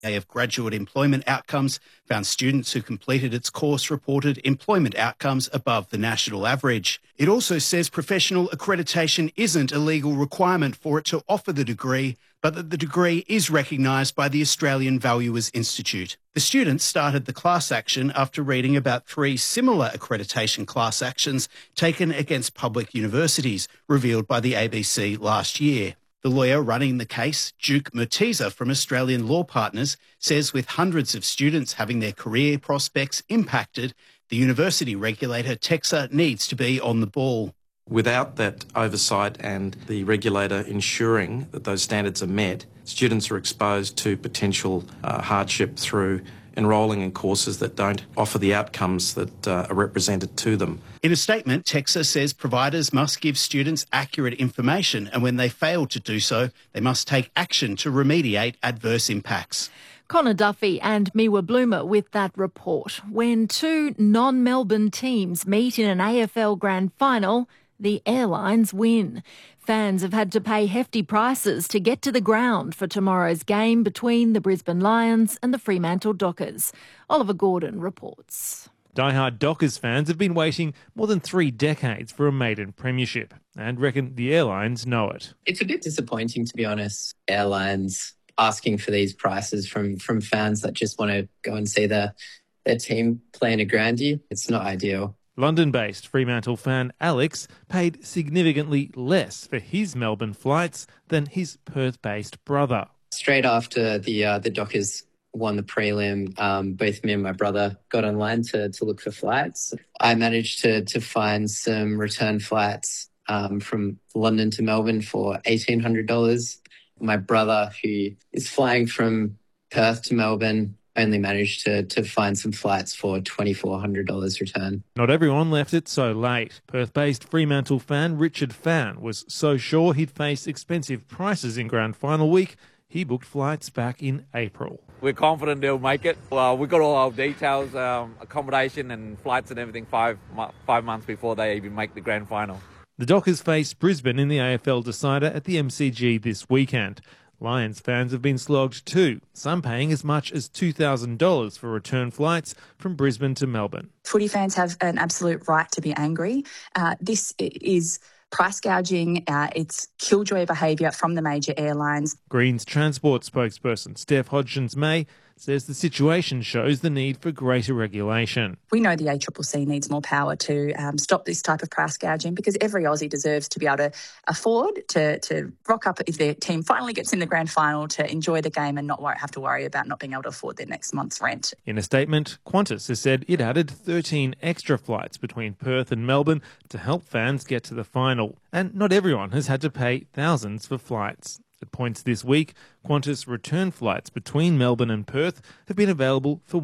of Graduate Employment Outcomes found students who completed its course reported employment outcomes above the national average. It also says professional accreditation isn't a legal requirement for it to offer the degree, but that the degree is recognised by the Australian Valuers Institute. The students started the class action after reading about 3 similar accreditation class actions taken against public universities, revealed by the ABC last year. The lawyer running the case, Duke Murtiza from Australian Law Partners, says with hundreds of students having their career prospects impacted, the university regulator, TEQSA, needs to be on the ball. Without that oversight and the regulator ensuring that those standards are met, students are exposed to potential hardship through enrolling in courses that don't offer the outcomes that are represented to them. In a statement, TEQSA says providers must give students accurate information, and when they fail to do so, they must take action to remediate adverse impacts. Connor Duffy and Miwa Bloomer with that report. When 2 non-Melbourne teams meet in an AFL Grand Final, the Airlines win. Fans have had to pay hefty prices to get to the ground for tomorrow's game between the Brisbane Lions and the Fremantle Dockers. Oliver Gordon reports. Die-hard Dockers fans have been waiting more than 3 decades for a maiden premiership and reckon the Airlines know it. It's a bit disappointing, to be honest. Airlines asking for these prices from fans that just want to go and see their team play in a grandie. It's not ideal. London-based Fremantle fan Alex paid significantly less for his Melbourne flights than his Perth-based brother. Straight after the Dockers won the prelim, both me and my brother got online to look for flights. I managed to find some return flights from London to Melbourne for $1,800. My brother, who is flying from Perth to Melbourne, only managed to find some flights for $2,400 return. Not everyone left it so late. Perth-based Fremantle fan Richard Fan was so sure he'd face expensive prices in Grand Final week, he booked flights back in April. We're confident they'll make it. Well, we've got all our details, accommodation and flights and everything 5 months before they even make the Grand Final. The Dockers face Brisbane in the AFL decider at the MCG this weekend. Lions fans have been slogged too, some paying as much as $2,000 for return flights from Brisbane to Melbourne. Footy fans have an absolute right to be angry. This is price gouging. It's killjoy behaviour from the major airlines. Greens Transport spokesperson Steph Hodgins-May says the situation shows the need for greater regulation. We know the ACCC needs more power to stop this type of price gouging, because every Aussie deserves to be able to afford to rock up if their team finally gets in the grand final, to enjoy the game and not have to worry about not being able to afford their next month's rent. In a statement, Qantas has said it added 13 extra flights between Perth and Melbourne to help fans get to the final. And not everyone has had to pay thousands for flights. At points this week, Qantas return flights between Melbourne and Perth have been available for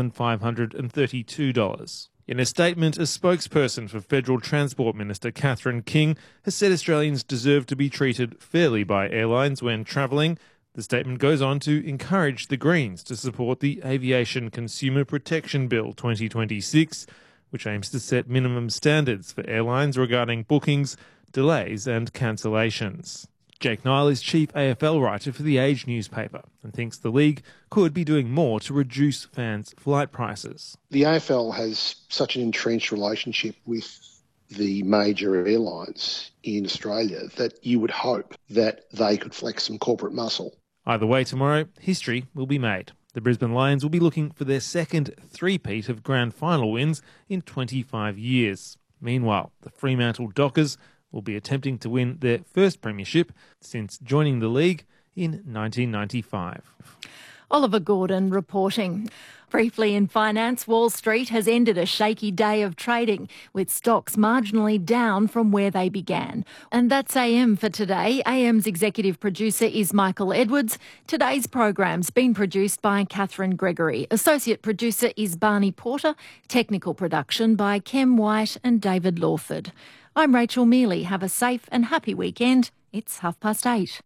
$1,532. In a statement, a spokesperson for Federal Transport Minister Catherine King has said Australians deserve to be treated fairly by airlines when travelling. The statement goes on to encourage the Greens to support the Aviation Consumer Protection Bill 2026, which aims to set minimum standards for airlines regarding bookings, delays and cancellations. Jake Nile is chief AFL writer for The Age newspaper and thinks the league could be doing more to reduce fans' flight prices. The AFL has such an entrenched relationship with the major airlines in Australia that you would hope that they could flex some corporate muscle. Either way, tomorrow, history will be made. The Brisbane Lions will be looking for their second three-peat of grand final wins in 25 years. Meanwhile, the Fremantle Dockers will be attempting to win their first premiership since joining the league in 1995. Oliver Gordon reporting. Briefly in finance, Wall Street has ended a shaky day of trading, with stocks marginally down from where they began. And that's AM for today. AM's executive producer is Michael Edwards. Today's program's been produced by Catherine Gregory. Associate producer is Barney Porter. Technical production by Kem White and David Lawford. I'm Rachel Mealy. Have a safe and happy weekend. It's 8:30.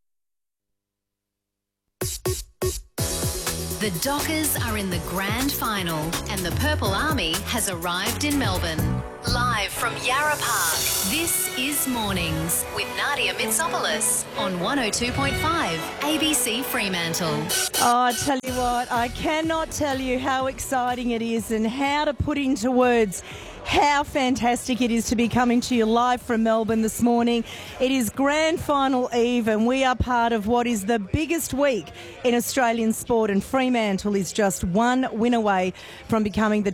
The Dockers are in the grand final and the Purple Army has arrived in Melbourne. Live Live from Yarra Park, this is Mornings with Nadia Mitsopoulos on 102.5 ABC Fremantle. Oh, I tell you what, I cannot tell you how exciting it is and how to put into words how fantastic it is to be coming to you live from Melbourne this morning. It is Grand Final Eve and we are part of what is the biggest week in Australian sport, and Fremantle is just one win away from becoming the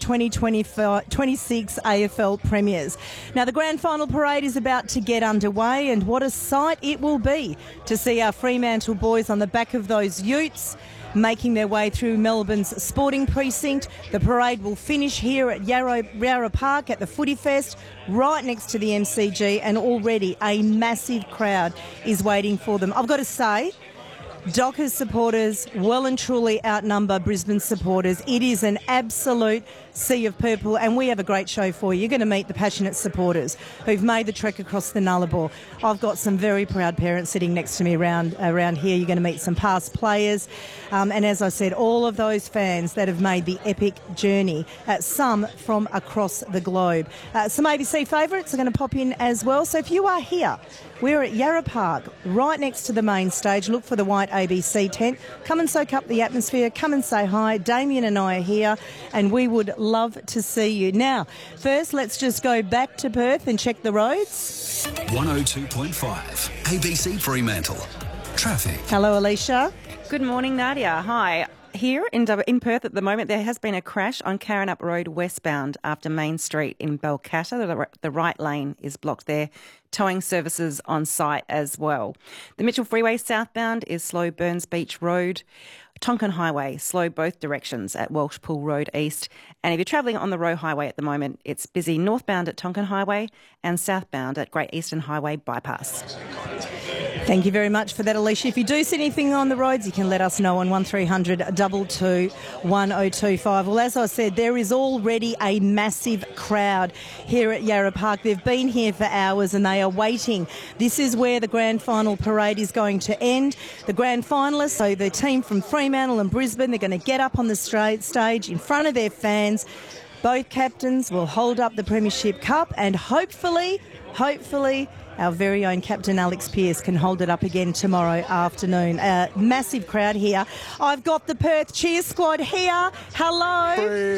2026 AFL Premiers. Now, the Grand Final Parade is about to get underway, and what a sight it will be to see our Fremantle boys on the back of those utes making their way through Melbourne's sporting precinct. The parade will finish here at Yarra Park at the Footy Fest, right next to the MCG, and already a massive crowd is waiting for them. I've got to say, Dockers supporters well and truly outnumber Brisbane supporters. It is an absolute sea of purple, and we have a great show for you. You're going to meet the passionate supporters who've made the trek across the Nullarbor. I've got some very proud parents sitting next to me around here. You're going to meet some past players, and as I said, all of those fans that have made the epic journey, some from across the globe. Some ABC favourites are going to pop in as well. So if you are here, we're at Yarra Park, right next to the main stage. Look for the white ABC tent. Come and soak up the atmosphere. Come and say hi. Damien and I are here, and we would love to see you. Now, first, let's just go back to Perth and check the roads. 102.5 ABC Fremantle. Traffic. Hello, Alicia. Good morning, Nadia. Hi. Here in Perth at the moment, there has been a crash on Karrinyup Road westbound after Main Street in Balcatta. The right lane is blocked there. Towing services on site as well. The Mitchell Freeway southbound is slow Burns Beach Road. Tonkin Highway, slow both directions at Welsh Pool Road East. And if you're travelling on the Roe Highway at the moment, it's busy northbound at Tonkin Highway and southbound at Great Eastern Highway Bypass. Thank you very much for that, Alicia. If you do see anything on the roads, you can let us know on 1300 222 1025. Well, as I said, there is already a massive crowd here at Yarra Park. They've been here for hours and they are waiting. This is where the Grand Final Parade is going to end. The Grand Finalists, so the team from Fremantle and Brisbane, they're going to get up on the stage in front of their fans. Both captains will hold up the Premiership Cup, and hopefully, our very own Captain Alex Pearce can hold it up again tomorrow afternoon. Massive crowd here. I've got the Perth Cheer Squad here. Hello.